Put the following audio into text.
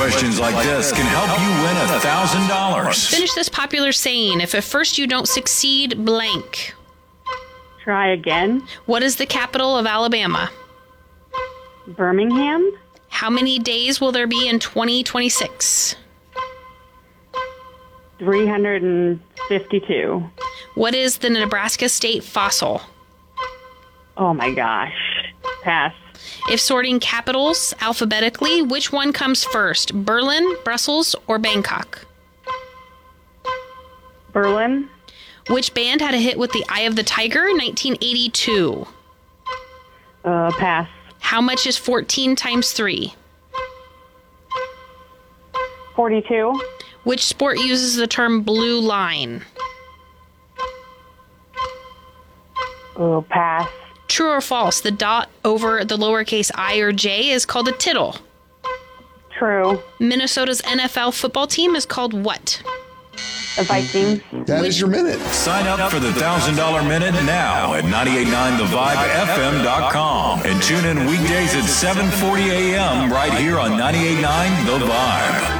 questions like this can help you win $1,000. Finish this popular saying. If at first you don't succeed, blank. Try again. What is the capital of Alabama? Birmingham. How many days will there be in 2026? 352. What is the Nebraska state fossil? Oh my gosh. Pass. If sorting capitals alphabetically, which one comes first? Berlin, Brussels, or Bangkok? Berlin. Which band had a hit with The Eye of the Tiger in 1982? Pass. How much is 14 times 3? 42. Which sport uses the term blue line? Pass. True or false, the dot over the lowercase I or J is called a tittle. True. Minnesota's NFL football team is called what? The Vikings. That is your minute. Sign up for the $1,000 Minute now at 989thevibefm.com and tune in weekdays at 7:40 a.m. right here on 98.9 The Vibe.